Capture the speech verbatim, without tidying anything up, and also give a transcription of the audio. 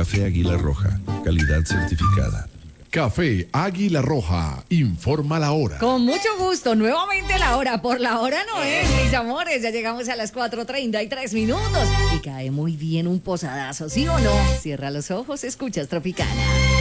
Café Águila Roja, calidad certificada. Café Águila Roja, informa la hora. Con mucho gusto, nuevamente la hora, por la hora no es, mis amores, ya llegamos a las cuatro treinta y tres minutos y cae muy bien un posadazo, ¿sí o no? Cierra los ojos, escuchas Tropicana.